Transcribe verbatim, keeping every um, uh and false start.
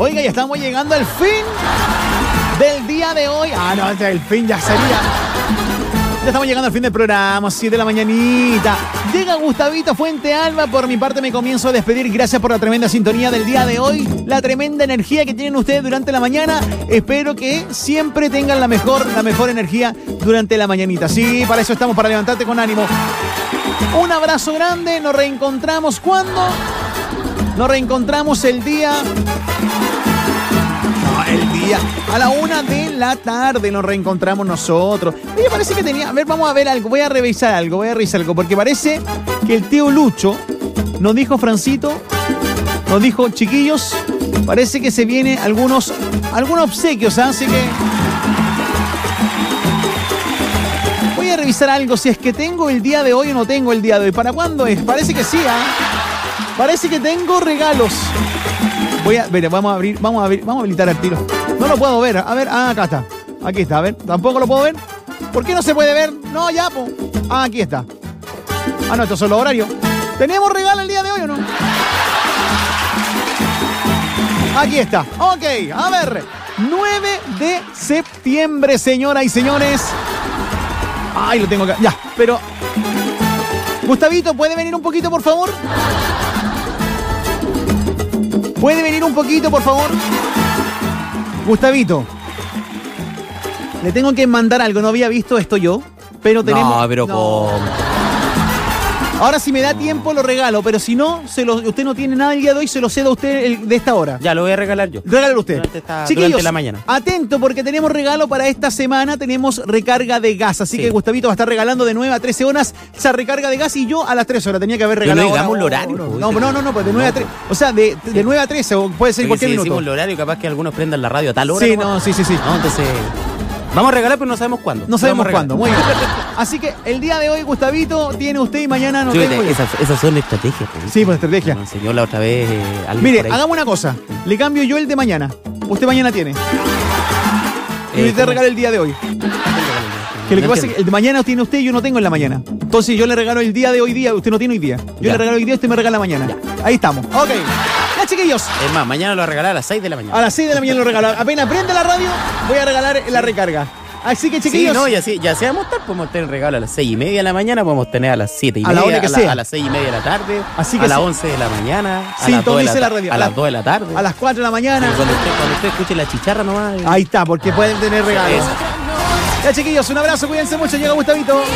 Oiga, ya estamos llegando al fin del día de hoy. Ah, no, el fin ya sería. Ya estamos llegando al fin del programa, siete de la mañanita. Llega Gustavito Fuente Alba. Por mi parte me comienzo a despedir. Gracias por la tremenda sintonía del día de hoy. La tremenda energía que tienen ustedes durante la mañana. Espero que siempre tengan la mejor, la mejor energía durante la mañanita. Sí, para eso estamos, para levantarte con ánimo. Un abrazo grande. Nos reencontramos ¿cuándo? Nos reencontramos el día... El día a la una de la tarde nos reencontramos nosotros. Oye, parece que tenía... A ver, vamos a ver algo. Voy a revisar algo, voy a revisar algo. Porque parece que el tío Lucho nos dijo, Francito, nos dijo, chiquillos, parece que se viene algunos, algunos obsequios, ¿eh? Así que... Voy a revisar algo, si es que tengo el día de hoy o no tengo el día de hoy. ¿Para cuándo es? Parece que sí, ¿ah? ¿eh? Parece que tengo regalos. Voy a ver, vamos a abrir, vamos a abrir, vamos a habilitar el tiro. No lo puedo ver, a ver, ah, acá está. Aquí está, a ver, tampoco lo puedo ver. ¿Por qué no se puede ver? No, ya, po. Ah, aquí está. Ah, no, estos son los horarios. ¿Tenemos regalo el día de hoy o no? Aquí está. Ok, a ver. nueve de septiembre, señoras y señores. Ay, lo tengo acá. Ya, pero... Gustavito, ¿puede venir un poquito, por favor? ¿Puede venir un poquito, por favor? Gustavito. Le tengo que mandar algo. No había visto esto yo, pero tenemos... No, pero no. ¿cómo? Ahora, si me da tiempo, lo regalo, pero si no, se lo, usted no tiene nada el día de hoy, se lo cedo a usted el, de esta hora. Ya, lo voy a regalar yo. Regálalo usted. Durante, esta, Chiquillos, durante la mañana. Atento, porque tenemos regalo para esta semana. Tenemos recarga de gas. Así Sí. que Gustavito va a estar regalando de nueve a trece horas esa recarga de gas. Y yo a las tres horas tenía que haber regalado. no digamos ahora. el horario, No, pues, no, no, no, no, pues de nueve a tres. O sea, de, de Sí. nueve a trece, o puede ser en Porque cualquier si minuto. decimos el horario, capaz que algunos prendan la radio a tal hora. Sí, ¿no? no, sí, sí, sí. No, entonces... Vamos a regalar, pero no sabemos cuándo. No sabemos Vamos a cuándo. Muy bien. Así que el día de hoy, Gustavito, tiene usted y mañana no Sí, tengo. esas, esas son estrategias. Pues, Sí, pues estrategia. Me enseñó la otra vez eh, alguien Mire, por ahí. hagamos una cosa. Le cambio yo el de mañana. Usted mañana tiene. Y Eh, usted ¿cómo? regala el día de hoy. Que lo que No pasa es que el de mañana tiene usted y yo no tengo en la mañana. Entonces yo le regalo el día de hoy día, usted no tiene hoy día. Yo Ya. le regalo hoy día, usted me regala mañana. Ya. Ahí estamos. Ok. Ya, chiquillos. Es más, mañana lo voy a regalar a las seis de la mañana. A las seis de la mañana lo regalo. Apenas prende la radio, voy a regalar la recarga. Así que, chiquillos. Sí, no, y así, ya sea vamos a estar, podemos tener regalo a las seis y media de la mañana, podemos tener a las siete y A media, la hora que a, la- sea. a las seis y media de la tarde, Así que a las sí. once de la mañana, a Sí, las dos de la, tonice la ta- radio. a A las la- dos de la tarde. A las cuatro de la mañana. Sí, cuando, usted, cuando usted escuche la chicharra nomás. Ahí está, porque pueden tener regalos. Eso. Ya, chiquillos, un abrazo, cuídense mucho. Llega Gustavito.